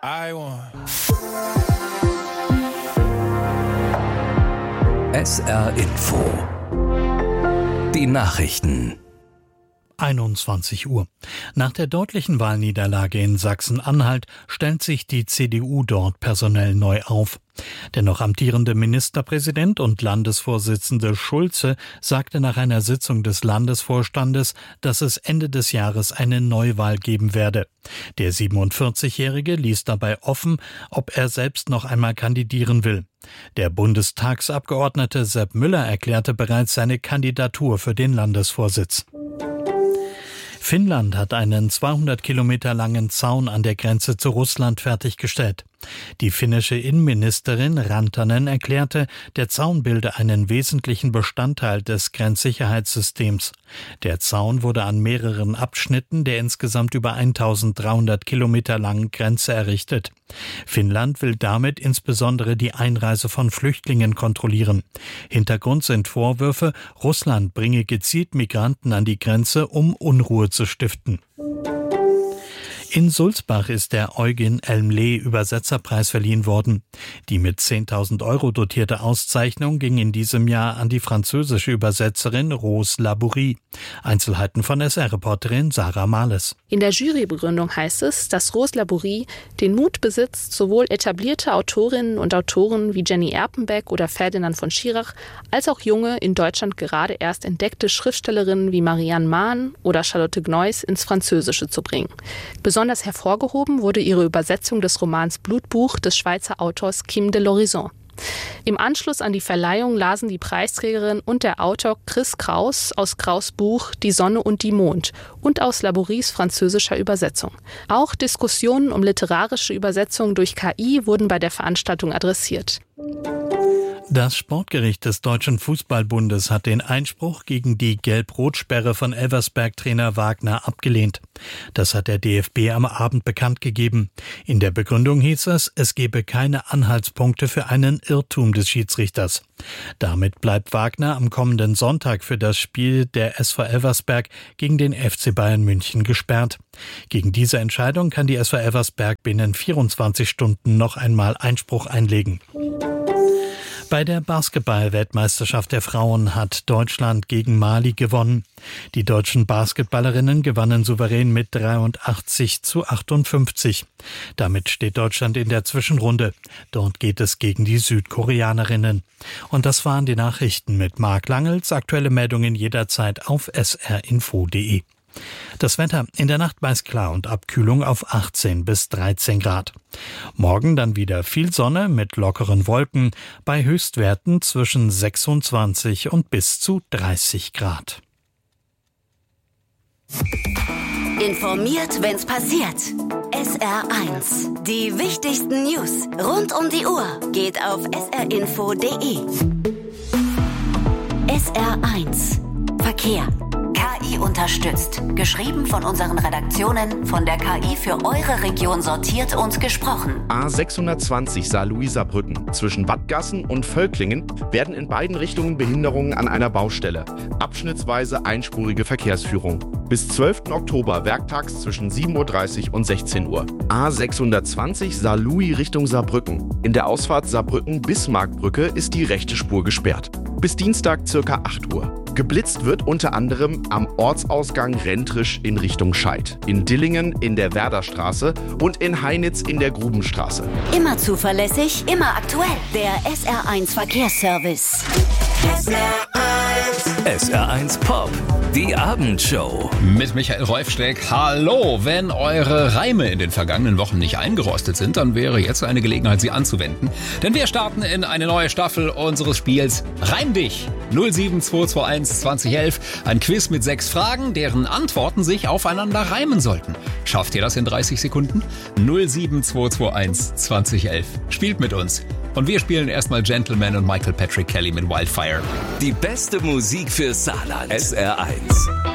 SR Info. Die Nachrichten. 21 Uhr. Nach der deutlichen Wahlniederlage in Sachsen-Anhalt stellt sich die CDU dort personell neu auf. Der noch amtierende Ministerpräsident und Landesvorsitzende Schulze sagte nach einer Sitzung des Landesvorstandes, dass es Ende des Jahres eine Neuwahl geben werde. Der 47-Jährige ließ dabei offen, ob er selbst noch einmal kandidieren will. Der Bundestagsabgeordnete Sepp Müller erklärte bereits seine Kandidatur für den Landesvorsitz. Finnland hat einen 200 Kilometer langen Zaun an der Grenze zu Russland fertiggestellt. Die finnische Innenministerin Rantanen erklärte, der Zaun bilde einen wesentlichen Bestandteil des Grenzsicherheitssystems. Der Zaun wurde an mehreren Abschnitten der insgesamt über 1300 Kilometer langen Grenze errichtet. Finnland will damit insbesondere die Einreise von Flüchtlingen kontrollieren. Hintergrund sind Vorwürfe, Russland bringe gezielt Migranten an die Grenze, um Unruhe zu stiften. In Sulzbach ist der Eugen Elmlee Übersetzerpreis verliehen worden. Die mit 10.000 € dotierte Auszeichnung ging in diesem Jahr an die französische Übersetzerin Rose Labourie. Einzelheiten von SR-Reporterin Sarah Mahles. In der Jurybegründung heißt es, dass Rose Labourie den Mut besitzt, sowohl etablierte Autorinnen und Autoren wie Jenny Erpenbeck oder Ferdinand von Schirach, als auch junge, in Deutschland gerade erst entdeckte Schriftstellerinnen wie Marianne Mahn oder Charlotte Gneuss ins Französische zu bringen. Besonders hervorgehoben wurde ihre Übersetzung des Romans Blutbuch des Schweizer Autors Kim de l'Horizon. Im Anschluss an die Verleihung lasen die Preisträgerin und der Autor Chris Kraus aus Kraus' Buch Die Sonne und die Mond und aus Labouries französischer Übersetzung. Auch Diskussionen um literarische Übersetzung durch KI wurden bei der Veranstaltung adressiert. Das Sportgericht des Deutschen Fußballbundes hat den Einspruch gegen die Gelb-Rot-Sperre von Elversberg-Trainer Wagner abgelehnt. Das hat der DFB am Abend bekannt gegeben. In der Begründung hieß es gebe keine Anhaltspunkte für einen Irrtum des Schiedsrichters. Damit bleibt Wagner am kommenden Sonntag für das Spiel der SV Elversberg gegen den FC Bayern München gesperrt. Gegen diese Entscheidung kann die SV Elversberg binnen 24 Stunden noch einmal Einspruch einlegen. Bei der Basketball-Weltmeisterschaft der Frauen hat Deutschland gegen Mali gewonnen. Die deutschen Basketballerinnen gewannen souverän mit 83-58. Damit steht Deutschland in der Zwischenrunde. Dort geht es gegen die Südkoreanerinnen. Und das waren die Nachrichten mit Marc Langels. Aktuelle Meldungen jederzeit auf srinfo.de. Das Wetter: in der Nacht meist klar und Abkühlung auf 18 bis 13 Grad. Morgen dann wieder viel Sonne mit lockeren Wolken bei Höchstwerten zwischen 26 und bis zu 30 Grad. Informiert, wenn's passiert. SR1. Die wichtigsten News rund um die Uhr geht auf srinfo.de. SR1. Verkehr. KI unterstützt. Geschrieben von unseren Redaktionen, von der KI für eure Region sortiert und gesprochen. A620 Saarlouis-Saarbrücken. Zwischen Wattgassen und Völklingen werden in beiden Richtungen Behinderungen an einer Baustelle. Abschnittsweise einspurige Verkehrsführung. Bis 12. Oktober werktags zwischen 7.30 Uhr und 16 Uhr. A620 Saarlouis Richtung Saarbrücken. In der Ausfahrt Saarbrücken-Bismarckbrücke ist die rechte Spur gesperrt. Bis Dienstag ca. 8 Uhr. Geblitzt wird unter anderem am Ortsausgang Rentrisch in Richtung Scheid, in Dillingen in der Werderstraße und in Heinitz in der Grubenstraße. Immer zuverlässig, immer aktuell. Der SR1 Verkehrsservice. SR1 Pop. Die Abendshow. Mit Michael Reufsteck. Hallo, wenn eure Reime in den vergangenen Wochen nicht eingerostet sind, dann wäre jetzt eine Gelegenheit, sie anzuwenden. Denn wir starten in eine neue Staffel unseres Spiels Reim dich. 07221 2011. Ein Quiz mit 6 Fragen, deren Antworten sich aufeinander reimen sollten. Schafft ihr das in 30 Sekunden? 07221 2011. Spielt mit uns. Und wir spielen erstmal Gentleman und Michael Patrick Kelly mit Wildfire. Die beste Musik für Saarland. SR1.